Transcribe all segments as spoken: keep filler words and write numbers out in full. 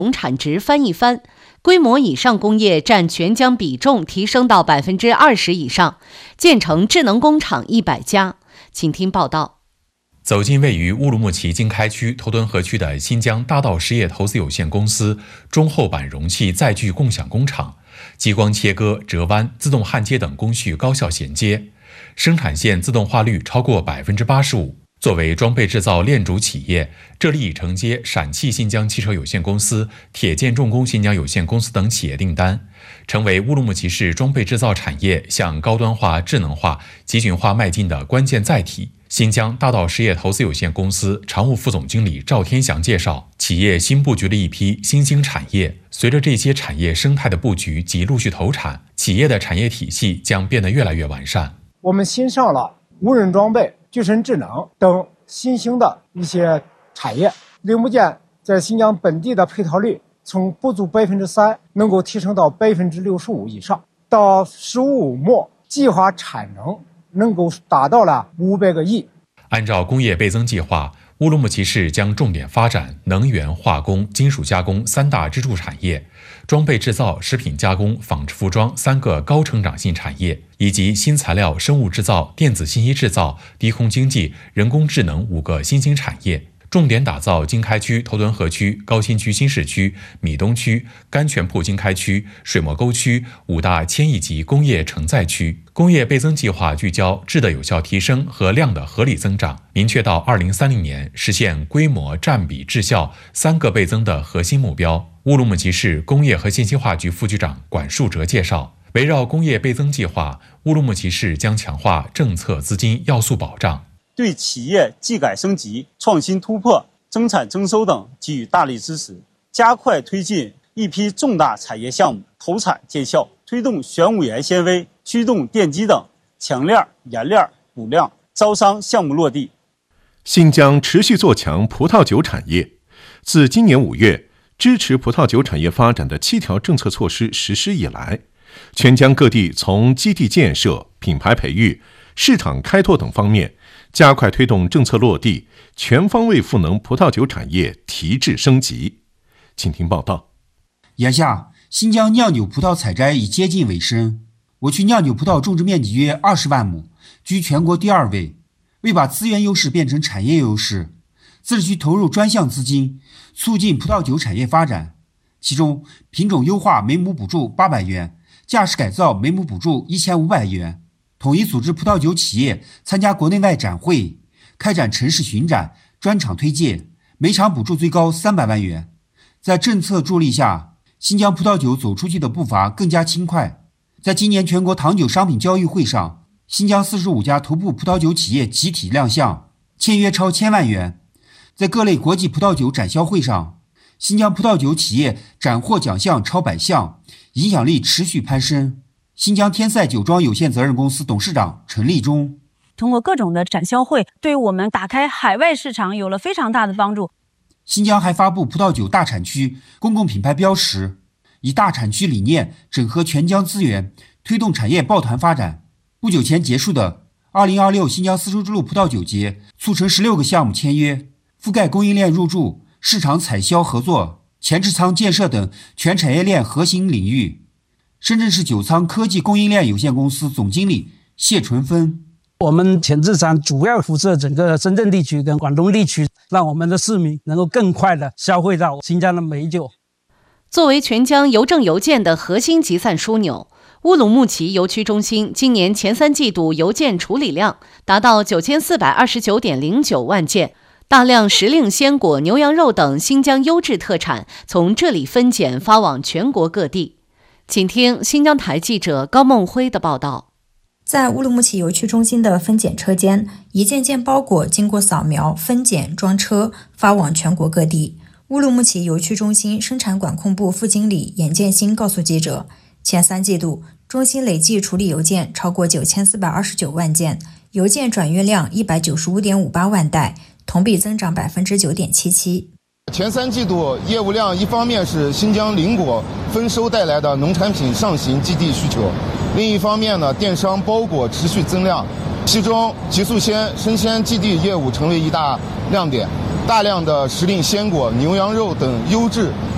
总产值翻一番，规模以上工业占全疆比重提升到百分之二十以上，建成智能工厂一百家。请听报道。 走进位于乌鲁木齐经开区头墩河区的新疆大道实业投资有限公司中厚板容器载具共享工厂，激光切割、折弯、自动焊接等工序高效衔接，生产线自动化率超过 百分之八十五。 作为装备制造链主企业，这里已承接陕汽新疆汽车有限公司、铁建重工新疆有限公司等企业订单，成为乌鲁木齐市装备制造产业向高端化、智能化、集群化迈进的关键载体。新疆大道实业投资有限公司常务副总经理赵天祥介绍，企业新布局了一批新兴产业，随着这些产业生态的布局及陆续投产，企业的产业体系将变得越来越完善。 我们新上了无人装备、具身智能等新兴的一些产业，零部件在新疆本地的配套率从不足百分之三，能够提升到百分之六十五以上，到十五末计划产能能够达到了五百个亿。 按照工业倍增计划，乌鲁木齐市将重点发展能源、化工、金属加工三大支柱产业，装备制造、食品加工、纺织服装三个高成长性产业，以及新材料、生物制造、电子信息制造、低空经济、人工智能五个新兴产业。重点打造经开区头墩河区、高新区新市区、米东区、甘泉铺经开区、水磨沟区五大千亿级工业承载区。工业倍增计划聚焦质的有效提升和量的合理增长，明确到二零三零年实现规模、占比、质效三个倍增的核心目标。乌鲁木齐市工业和信息化局副局长管树哲介绍，围绕工业倍增计划，乌鲁木齐市将强化政策资金要素保障， 对企业技改升级、创新突破、增产增收等给予大力支持，加快推进一批重大产业项目投产见效，推动玄武岩纤维、驱动电机等强链、延链、补量招商项目落地。 新疆持续做强葡萄酒产业。自今年五月，支持葡萄酒产业发展的七条政策措施实施以来，全疆各地从基地建设、品牌培育、市场开拓等方面，加快推动政策落地，全方位赋能葡萄酒产业提质升级。请听报道。 眼下，新疆酿酒葡萄采摘已接近尾声，我区酿酒葡萄种植面积约二十万亩，居全国第二位。为把资源优势变成产业优势，自治区投入专项资金，促进葡萄酒产业发展。其中，品种优化每亩补助八百元，驾驶改造每亩补助一千五百元。统一组织葡萄酒企业参加国内外展会，开展城市巡展、专场推介，每场补助最高三百万元。在政策助力下，新疆葡萄酒走出去的步伐更加轻快。在今年全国糖酒商品交易会上，新疆四十五家头部葡萄酒企业集体亮相，签约超千万元。在各类国际葡萄酒展销会上，新疆葡萄酒企业斩获奖项超百项，影响力持续攀升。新疆天赛酒庄有限责任公司董事长陈立忠： 通过各种的展销会，对我们打开海外市场有了非常大的帮助。 新疆还发布葡萄酒大产区公共品牌标识，以大产区理念整合全疆资源，推动产业抱团发展。不久前结束的二零二六新疆丝绸之路葡萄酒节，促成十六个项目签约，覆盖供应链入驻、市场采销合作、前置仓建设等全产业链核心领域。深圳市九仓科技供应链有限公司总经理谢纯芬： 我们前置仓主要辐射整个深圳地区跟广东地区，让我们的市民能够更快地消费到新疆的美酒。 作为全疆邮政邮件的核心集散枢纽，乌鲁木齐邮区中心今年前三季度邮件处理量达到九千四百二十九点零九万件，大量时令鲜果、牛羊肉等新疆优质特产从这里分拣发往全国各地。请听新疆台记者高梦辉的报道。 在乌鲁木齐邮区中心的分拣车间，一件件包裹经过扫描、分拣、装车，发往全国各地。乌鲁木齐邮区中心生产管控部副经理严建新告诉记者，前三季度中心累计处理邮件超过九千四百二十九万件，邮件转运量一百九十五点五八万袋，同比增长百分之九点七七。 前三季度业务量一方面是新疆邻国丰收带来的农产品上行基地需求，另一方面呢，电商包裹持续增量，其中极速鲜、生鲜基地业务成为一大亮点。大量的时令鲜果、牛羊肉等优质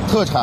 特产。